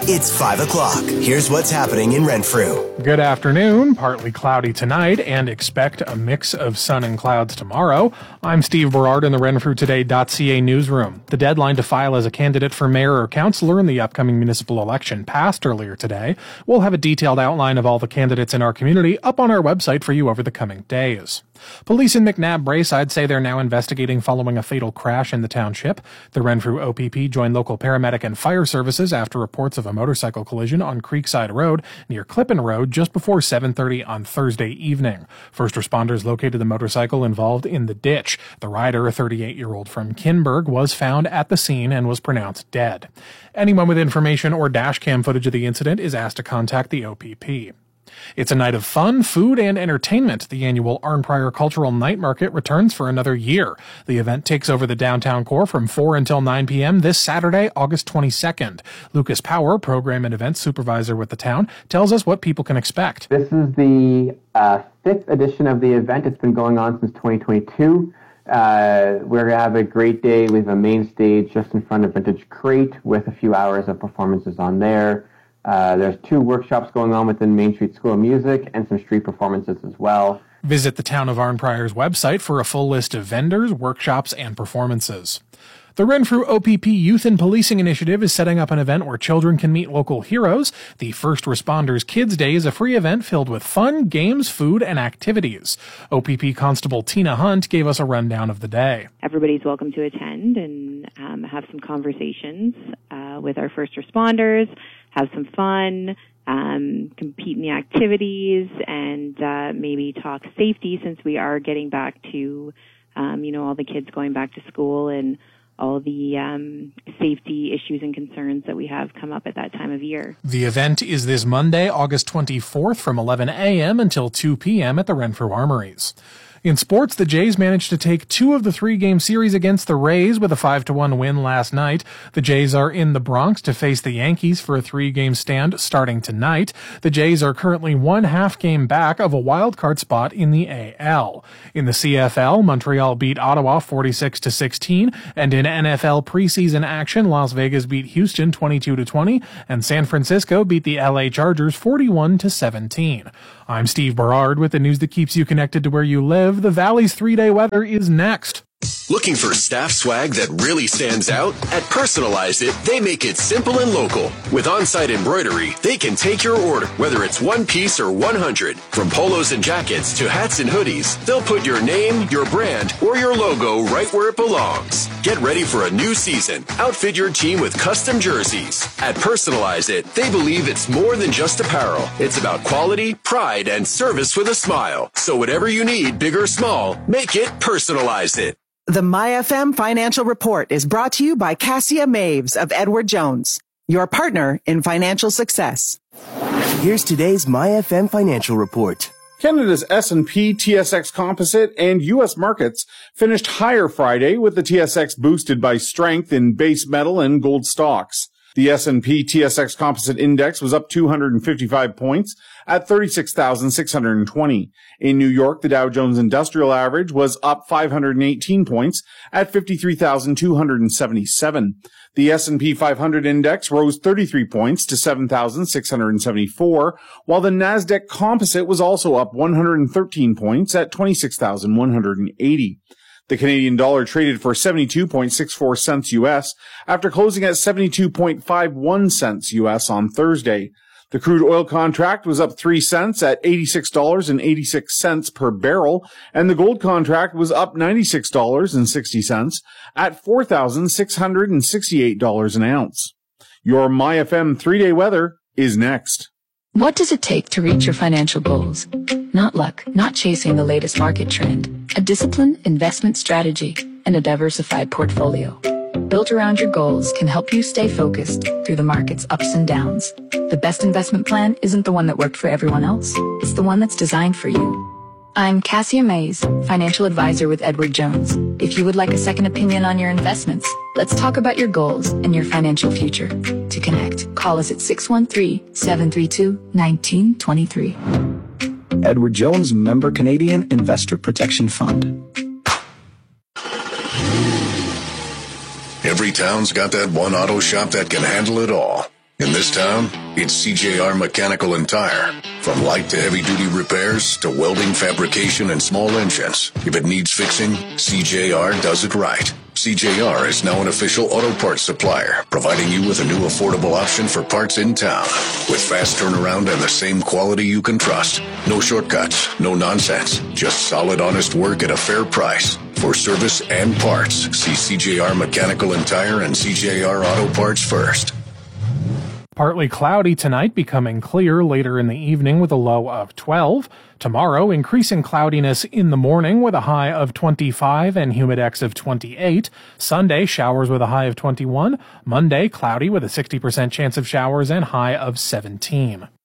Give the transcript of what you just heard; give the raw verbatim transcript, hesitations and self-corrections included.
It's five o'clock. Here's what's happening in Renfrew. Good afternoon. Partly cloudy tonight and expect a mix of sun and clouds tomorrow. I'm Steve Berard in the Renfrew Today dot C A newsroom. The deadline to file as a candidate for mayor or councillor in the upcoming municipal election passed earlier today. We'll have a detailed outline of all the candidates in our community up on our website for you over the coming days. Police in McNabb Braeside say they're now investigating following a fatal crash in the township. The Renfrew O P P joined local paramedic and fire services after reports of a motorcycle collision on Creekside Road near Clippin Road just before seven thirty on Thursday evening. First responders located the motorcycle involved in the ditch. The rider, a thirty-eight-year-old from Kinberg, was found at the scene and was pronounced dead. Anyone with information or dash cam footage of the incident is asked to contact the O P P. It's a night of fun, food, and entertainment. The annual Arnprior Cultural Night Market returns for another year. The event takes over the downtown core from four until nine p.m. this Saturday, August twenty-second. Lucas Power, program and event supervisor with the town, tells us what people can expect. This is the uh, fifth edition of the event. It's been going on since twenty twenty-two. Uh, we're going to have a great day. We have a main stage just in front of Vintage Crate with a few hours of performances on there. Uh, there's two workshops going on within Main Street School of Music and some street performances as well. Visit the Town of Arnprior's website for a full list of vendors, workshops, and performances. The Renfrew O P P Youth and Policing Initiative is setting up an event where children can meet local heroes. The First Responders Kids Day is a free event filled with fun, games, food, and activities. O P P Constable Tina Hunt gave us a rundown of the day. Everybody's welcome to attend and um, have some conversations uh, with our first responders, have some fun, um, compete in the activities, and uh, maybe talk safety since we are getting back to, um, you know, all the kids going back to school and all the um, safety issues and concerns that we have come up at that time of year. The event is this Monday, August twenty-fourth from eleven a.m. until two p.m. at the Renfrew Armories. In sports, the Jays managed to take two of the three-game series against the Rays with a five to one win last night. The Jays are in the Bronx to face the Yankees for a three-game stand starting tonight. The Jays are currently one half game back of a wild-card spot in the A L. In the C F L, Montreal beat Ottawa forty-six to sixteen, and in N F L preseason action, Las Vegas beat Houston twenty-two to twenty, and San Francisco beat the L A Chargers forty-one to seventeen. I'm Steve Berard with the news that keeps you connected to where you live. The Valley's three-day weather is next. Looking for staff swag that really stands out? At Personalize It, they make it simple and local. With on-site embroidery, they can take your order, whether it's one piece or one hundred. From polos and jackets to hats and hoodies, they'll put your name, your brand, or your logo right where it belongs. Get ready for a new season. Outfit your team with custom jerseys. At Personalize It, they believe it's more than just apparel. It's about quality, pride, and service with a smile. So whatever you need, big or small, make it Personalize It. The MyFM Financial Report is brought to you by Cassia Maves of Edward Jones, your partner in financial success. Here's today's MyFM Financial Report. Canada's S and P, T S X Composite, and U S markets finished higher Friday, with the T S X boosted by strength in base metal and gold stocks. The S and P T S X Composite Index was up two hundred fifty-five points at thirty-six thousand six hundred twenty. In New York, the Dow Jones Industrial Average was up five hundred eighteen points at fifty-three thousand two hundred seventy-seven. The S and P five hundred Index rose thirty-three points to seven thousand six hundred seventy-four, while the Nasdaq Composite was also up one hundred thirteen points at twenty-six thousand one hundred eighty. The Canadian dollar traded for seventy-two point six four cents U S after closing at seventy-two point five one cents U S on Thursday. The crude oil contract was up three cents at eighty-six dollars and eighty-six cents per barrel, and the gold contract was up ninety-six dollars and sixty cents at four thousand six hundred sixty-eight dollars an ounce. Your MyFM three-day weather is next. What does it take to reach your financial goals? Not luck, not chasing the latest market trend. A disciplined investment strategy and a diversified portfolio. Built around your goals can help you stay focused through the market's ups and downs. The best investment plan isn't the one that worked for everyone else. It's the one that's designed for you. I'm Cassia Mays, financial advisor with Edward Jones. If you would like a second opinion on your investments, let's talk about your goals and your financial future. To connect, call us at six one three, seven three two, one nine two three. Edward Jones, member Canadian Investor Protection Fund. Every town's got that one auto shop that can handle it all. In this town, it's C J R Mechanical and Tire. From light to heavy duty repairs to welding, fabrication, and small engines. If it needs fixing, C J R does it right. C J R is now an official auto parts supplier, providing you with a new affordable option for parts in town. With fast turnaround and the same quality you can trust. No shortcuts, no nonsense. Just solid, honest work at a fair price. For service and parts, see C J R Mechanical and Tire and C J R Auto Parts first. Partly cloudy tonight, becoming clear later in the evening with a low of twelve. Tomorrow, increasing cloudiness in the morning with a high of twenty-five and humidex of twenty-eight. Sunday, showers with a high of twenty-one. Monday, cloudy with a sixty percent chance of showers and high of seventeen.